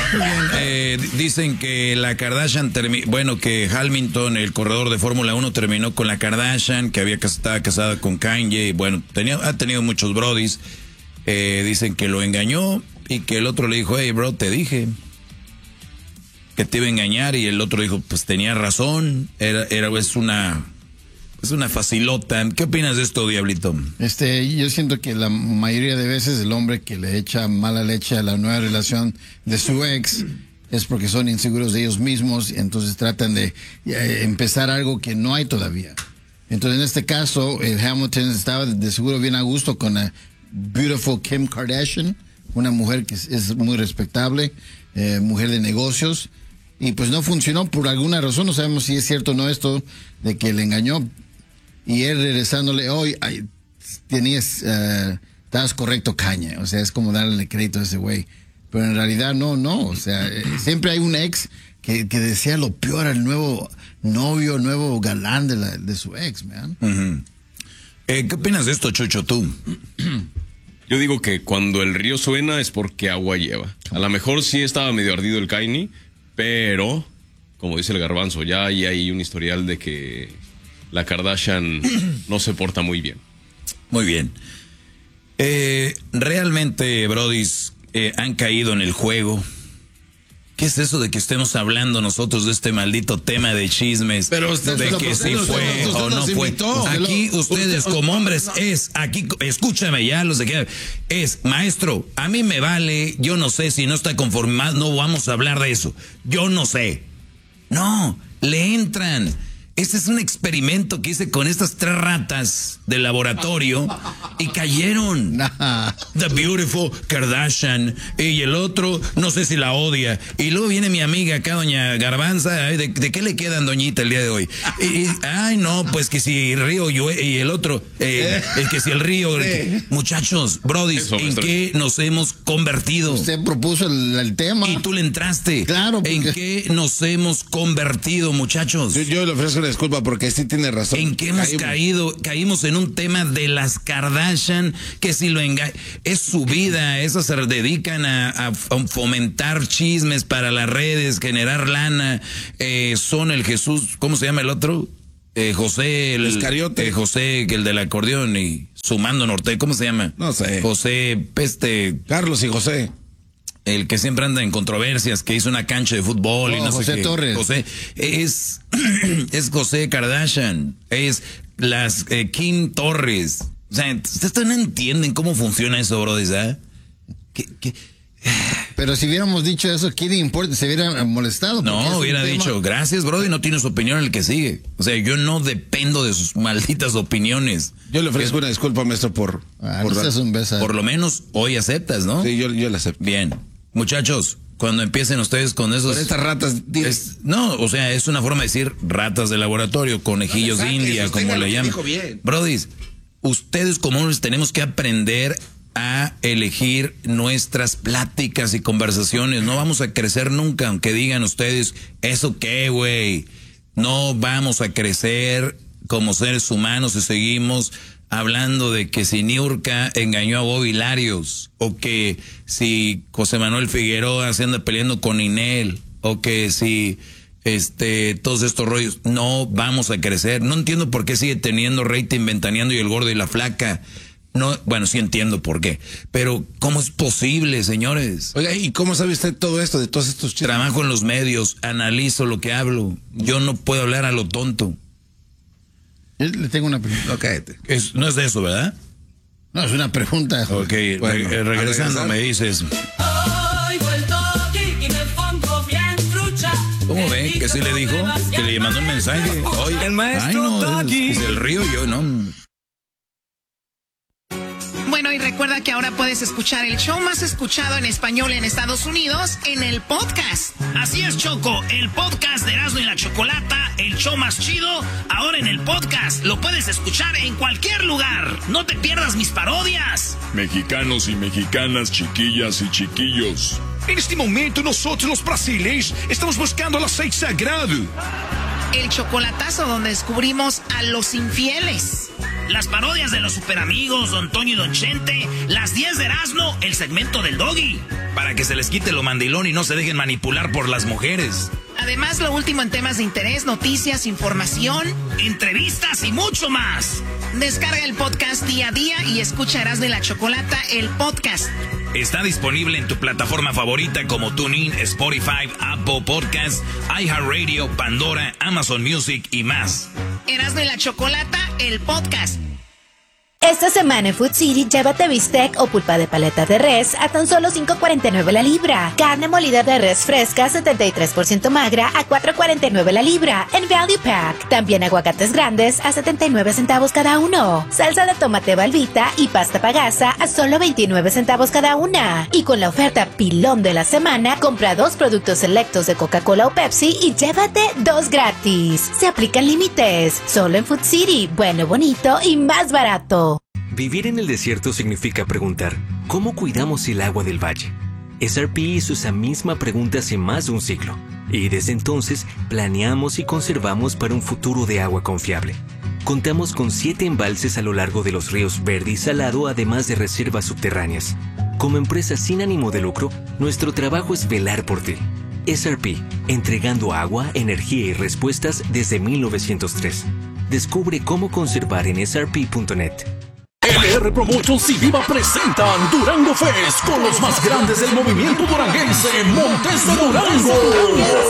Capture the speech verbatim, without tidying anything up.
eh, dicen que la Kardashian terminó, bueno, que Hamilton, el corredor de Fórmula uno, terminó con la Kardashian, que había estaba casada con Kanye, y bueno, tenía, ha tenido muchos brodis. Eh, dicen que lo engañó y que el otro le dijo, hey, bro, te dije que te iba a engañar, y el otro dijo, pues tenía razón, era, era es una es una facilota. ¿Qué opinas de esto, Diablito? Este, yo siento que la mayoría de veces el hombre que le echa mala leche a la nueva relación de su ex es porque son inseguros de ellos mismos, y entonces tratan de eh, empezar algo que no hay todavía. Entonces, en este caso, el Hamilton estaba de seguro bien a gusto con la beautiful Kim Kardashian, una mujer que es, es muy respetable, eh, mujer de negocios, y pues no funcionó por alguna razón. No sabemos si es cierto o no esto de que le engañó, y él regresándole, hoy oh, tenías, uh, estabas correcto, Kanye. O sea, es como darle crédito a ese güey, pero en realidad no, no, o sea, eh, siempre hay un ex que, que desea lo peor al nuevo novio, nuevo galán de, la, de su ex, man. Uh-huh. eh, ¿Qué opinas de esto, Chucho, tú? Yo digo que cuando el río suena es porque agua lleva. A lo mejor sí estaba medio ardido el Kanye, pero, como dice el Garbanzo, ya hay, hay un historial de que la Kardashian no se porta muy bien. Muy bien. Eh, realmente, brodis, eh, han caído en el juego. ¿Qué es eso de que estemos hablando nosotros de este maldito tema de chismes? Pero usted, de pero que usted, si usted, fue usted, usted o no fue. invitó. Aquí Usted, ustedes usted, como hombres no. es, aquí, escúchame ya, los de que es, maestro, a mí me vale, yo no sé si no está conformado, no vamos a hablar de eso. Yo no sé. No, le entran. Este es un experimento que hice con estas tres ratas de laboratorio y cayeron. The Beautiful Kardashian. Y el otro, no sé si la odia. Y luego viene mi amiga acá, doña Garbanza. ¿De, de qué le quedan, doñita, el día de hoy? Y, y, ay, no, pues que si el río llueve, y el otro, eh, el que si el río... El, muchachos, brodis, Eso, ¿en qué nos hemos convertido? Usted propuso el, el tema. Y tú le entraste. Claro. Porque... ¿En qué nos hemos convertido, muchachos? Yo, yo le ofrezco una disculpa porque sí tiene razón. ¿En qué hemos caímos. caído? Caímos en un tema de las Kardashian, que si lo engañan, es su vida, eso se dedican a, a fomentar chismes para las redes, generar lana, eh, son el Jesús, ¿cómo se llama el otro? Eh, José, el Iscariote. Eh, José, el del acordeón, y Sumando Norte, ¿cómo se llama? No sé. José, este... Carlos y José. El que siempre anda en controversias, que hizo una cancha de fútbol oh, y no José sé qué. Torres. José es es José Kardashian, es las eh, Kim Torres. O sea, ustedes no entienden cómo funciona eso, bro, ¿eh? ¿Qué, qué? Pero si hubiéramos dicho eso, ¿qué le importa? Se hubiera molestado. No, hubiera tema... dicho, gracias, bro, y no tiene su opinión el que sigue. O sea, yo no dependo de sus malditas opiniones. Yo le ofrezco una disculpa, maestro, por... Ah, por, no un beso. por lo menos hoy aceptas, ¿no? Sí, yo, yo la acepto. Bien. Muchachos, cuando empiecen ustedes con esos... Por estas ratas... Es, no, o sea, es una forma de decir ratas de laboratorio, conejillos no de India, como le llaman. Brodis, ustedes como hombres tenemos que aprender a elegir nuestras pláticas y conversaciones. No vamos a crecer nunca, aunque digan ustedes, ¿eso qué, güey? No vamos a crecer como seres humanos si seguimos hablando de que si Niurka engañó a Bobby Larios, o que si José Manuel Figueroa se anda peleando con Inel, o que si este todos estos rollos. No vamos a crecer. No entiendo por qué sigue teniendo rating Ventaneando y el Gordo y la Flaca. No, bueno, sí entiendo por qué, pero ¿cómo es posible, señores? Oiga, ¿y cómo sabe usted todo esto, de todos estos chistes? Trabajo en los medios, analizo lo que hablo. Yo no puedo hablar a lo tonto. Yo le tengo una pregunta. No, cállate. Es, no es de eso, ¿verdad? No, es una pregunta. Ok, bueno, re regresando me dices. ¿Cómo ve? ¿Que sí le dijo? ¿Que le mandó un mensaje? Oye, el maestro ay, no, es, es el río yo, ¿no? Bueno, y recuerda que ahora puedes escuchar el show más escuchado en español en Estados Unidos en el podcast. Así es, Choco, el podcast de Erasmo y la Chocolata, el show más chido, ahora en el podcast. Lo puedes escuchar en cualquier lugar. No te pierdas mis parodias. Mexicanos y mexicanas, chiquillas y chiquillos. En este momento nosotros los brasileños estamos buscando el aceite sagrado. El chocolatazo, donde descubrimos a los infieles. Las parodias de los superamigos, Don Toño y Don Chente. Las diez de Erasmo, el segmento del Doggy. Para que se les quite lo mandilón y no se dejen manipular por las mujeres. Además, lo último en temas de interés, noticias, información, entrevistas y mucho más. Descarga el podcast día a día y escucha Erasmo y la Chocolata, el podcast. Está disponible en tu plataforma favorita como TuneIn, Spotify, Apple Podcasts, iHeartRadio, Pandora, Amazon Music y más. Erasmo y la Chocolata, el podcast. Esta semana en Food City, llévate bistec o pulpa de paleta de res a tan solo cinco cuarenta y nueve la libra. Carne molida de res fresca setenta y tres por ciento magra a cuatro cuarenta y nueve la libra en Value Pack. También aguacates grandes a setenta y nueve centavos cada uno. Salsa de tomate Valvita y pasta pagasa a solo veintinueve centavos cada una. Y con la oferta pilón de la semana, compra dos productos selectos de Coca-Cola o Pepsi y llévate dos gratis. Se aplican límites. Solo en Food City. Bueno, bonito y más barato. Vivir en el desierto significa preguntar, ¿cómo cuidamos el agua del valle? S R P hizo esa misma pregunta hace más de un siglo, y desde entonces planeamos y conservamos para un futuro de agua confiable. Contamos con siete embalses a lo largo de los ríos Verde y Salado, además de reservas subterráneas. Como empresa sin ánimo de lucro, nuestro trabajo es velar por ti. S R P, entregando agua, energía y respuestas desde mil novecientos tres. Descubre cómo conservar en S R P punto net. L R Promotions y Viva presentan Durango Fest con los más grandes del movimiento duranguense, Montes de Durango.